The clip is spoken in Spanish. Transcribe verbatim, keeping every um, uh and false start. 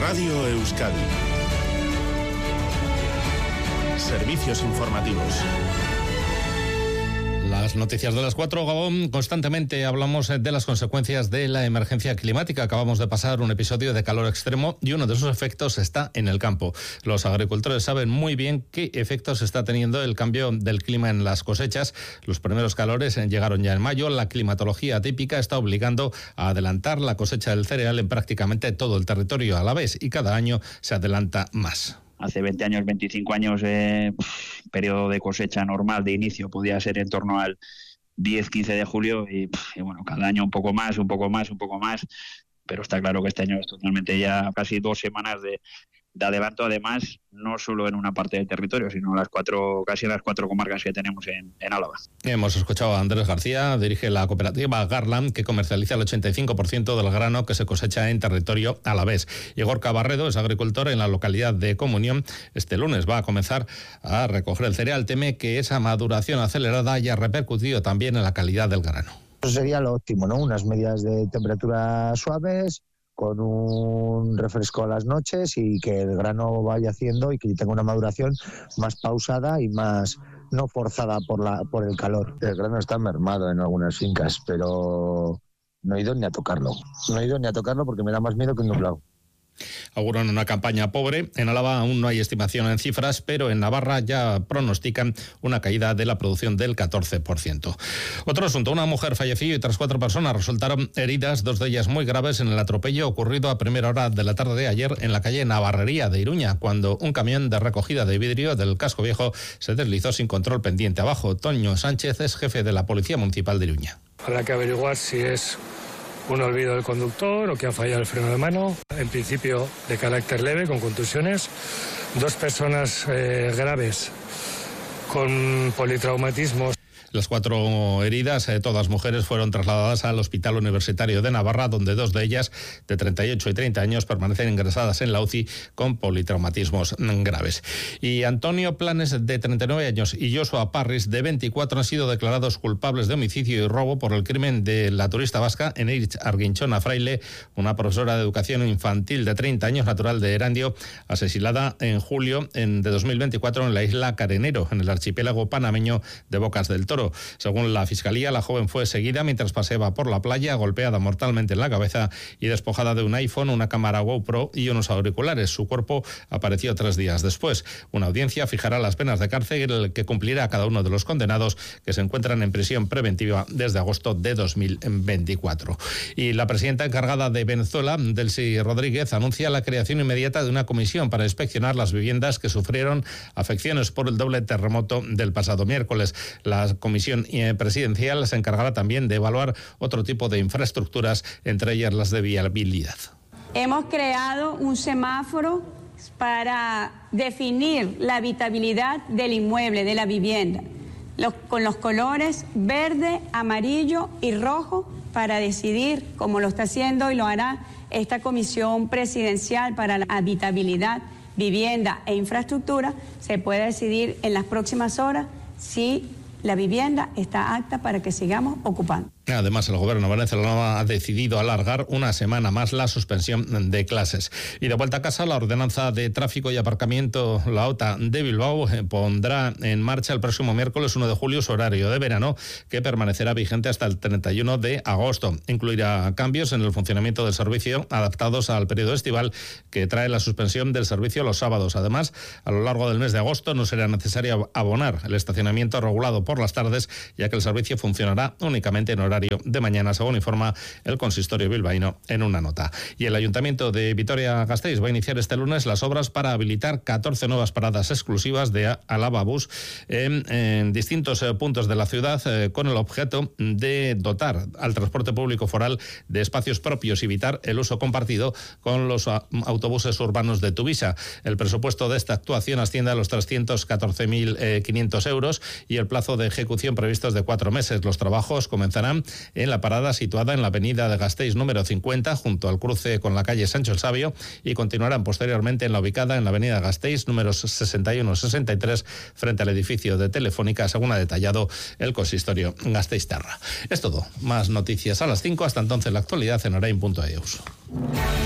Radio Euskadi. Servicios informativos. Las noticias de las cuatro, Gabón. Constantemente hablamos de las consecuencias de la emergencia climática. Acabamos de pasar un episodio de calor extremo y uno de sus efectos está en el campo. Los agricultores saben muy bien qué efectos está teniendo el cambio del clima en las cosechas. Los primeros calores llegaron ya en mayo. La climatología atípica está obligando a adelantar la cosecha del cereal en prácticamente todo el territorio a la vez y cada año se adelanta más. Hace veinte años, veinticinco años, eh, periodo de cosecha normal de inicio podía ser en torno al diez quince de julio y, y bueno, cada año un poco más, un poco más, un poco más, pero está claro que este año es totalmente ya casi dos semanas de, de adelanto, además, no solo en una parte del territorio, sino las cuatro, casi las cuatro comarcas que tenemos en, en Álava. Hemos escuchado a Andrés García, dirige la cooperativa Garland, que comercializa el ochenta y cinco por ciento del grano que se cosecha en territorio alavés. Igor Cabarredo es agricultor en la localidad de Comunión. Este lunes va a comenzar a recoger el cereal. Teme que esa maduración acelerada haya repercutido también en la calidad del grano. Eso sería lo óptimo, ¿no? Unas medidas de temperatura suaves, con un refresco a las noches y que el grano vaya haciendo y que tenga una maduración más pausada y más no forzada por la por el calor. El grano está mermado en algunas fincas, pero no he ido ni a tocarlo. No he ido ni a tocarlo porque me da más miedo que un nublado. Auguran una campaña pobre. En Álava aún no hay estimación en cifras, pero en Navarra ya pronostican una caída de la producción del catorce por ciento. Otro asunto, una mujer falleció y otras cuatro personas resultaron heridas, dos de ellas muy graves, en el atropello ocurrido a primera hora de la tarde de ayer en la calle Navarrería de Iruña, cuando un camión de recogida de vidrio del casco viejo se deslizó sin control pendiente abajo. Toño Sánchez es jefe de la Policía Municipal de Iruña. Habrá que averiguar si es un olvido del conductor o que ha fallado el freno de mano, en principio de carácter leve, con contusiones. Dos personas eh, graves con politraumatismos. Las cuatro heridas, eh, todas mujeres, fueron trasladadas al Hospital Universitario de Navarra, donde dos de ellas, de treinta y ocho y treinta años, permanecen ingresadas en la U C I con politraumatismos graves. Y Antonio Planes, de treinta y nueve años, y Joshua Parris, de veinticuatro, han sido declarados culpables de homicidio y robo por el crimen de la turista vasca Eneitz Arginchona Fraile, una profesora de educación infantil de treinta años, natural de Erandio, asesinada en julio de dos mil veinticuatro en la isla Carenero, en el archipiélago panameño de Bocas del Toro. Según la Fiscalía, la joven fue seguida mientras paseaba por la playa, golpeada mortalmente en la cabeza y despojada de un iPhone, una cámara GoPro y unos auriculares. Su cuerpo apareció tres días después. Una audiencia fijará las penas de cárcel que cumplirá cada uno de los condenados, que se encuentran en prisión preventiva desde agosto de dos mil veinticuatro. Y la presidenta encargada de Venezuela, Delcy Rodríguez, anuncia la creación inmediata de una comisión para inspeccionar las viviendas que sufrieron afecciones por el doble terremoto del pasado miércoles. La comisión presidencial se encargará también de evaluar otro tipo de infraestructuras, entre ellas las de viabilidad. Hemos creado un semáforo para definir la habitabilidad del inmueble, de la vivienda, los, con los colores verde, amarillo y rojo, para decidir, como lo está haciendo y lo hará esta comisión presidencial para la habitabilidad, vivienda e infraestructura. Se puede decidir en las próximas horas si la vivienda está apta para que sigamos ocupando. Además, el gobierno venezolano ha decidido alargar una semana más la suspensión de clases. Y de vuelta a casa, la ordenanza de tráfico y aparcamiento, la OTA de Bilbao, pondrá en marcha el próximo miércoles uno de julio su horario de verano, que permanecerá vigente hasta el treinta y uno de agosto. Incluirá cambios en el funcionamiento del servicio adaptados al periodo estival, que trae la suspensión del servicio los sábados. Además, a lo largo del mes de agosto no será necesario abonar el estacionamiento regulado por las tardes, ya que el servicio funcionará únicamente en horario de mañana, según informa el consistorio bilbaíno en una nota. Y el Ayuntamiento de Vitoria-Gasteiz va a iniciar este lunes las obras para habilitar catorce nuevas paradas exclusivas de Álava Bus en, en distintos eh, puntos de la ciudad, eh, con el objeto de dotar al transporte público foral de espacios propios y evitar el uso compartido con los a, autobuses urbanos de Tuvisa. El presupuesto de esta actuación asciende a los trescientos catorce mil quinientos euros y el plazo de ejecución previsto es de cuatro meses. Los trabajos comenzarán en la parada situada en la avenida de Gasteiz número cincuenta, junto al cruce con la calle Sancho el Sabio, y continuarán posteriormente en la ubicada en la avenida Gasteiz números sesenta y uno sesenta y tres, frente al edificio de Telefónica, según ha detallado el consistorio Gasteiztarra. Es todo. Más noticias a las cinco. Hasta entonces, la actualidad en orain punto eus.